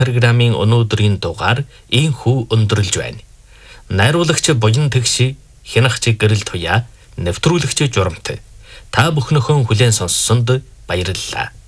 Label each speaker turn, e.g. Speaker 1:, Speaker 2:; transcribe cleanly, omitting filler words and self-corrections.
Speaker 1: программын өнөөдрийн дугаар ийхүү өндөрлж байна. Найруулагч Буян Тэгш, хянагч Гэрэл Туяа, нэвтрүүлэгч Журамт. Та бүхнийхөө хүлээн сонссонд баярлалаа.